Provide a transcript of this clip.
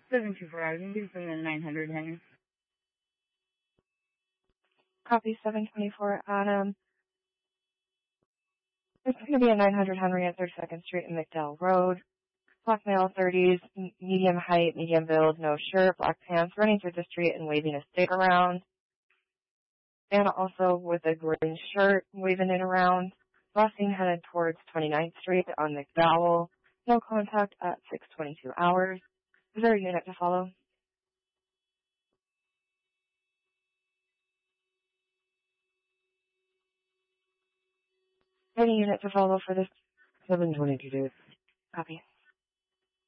724 Avenue, from the 900 Henry. Copy 724 Adam. It's going to be a 900 Henry at 32nd Street and McDowell Road. Black male, 30s, medium height, medium build, no shirt, black pants, running through the street and waving a stick around. And also with a green shirt, waving it around. Last seen headed towards 29th Street on McDowell. No contact at 6:22 hours. Is there a unit to follow? Any unit to follow for this? 722 days. Copy.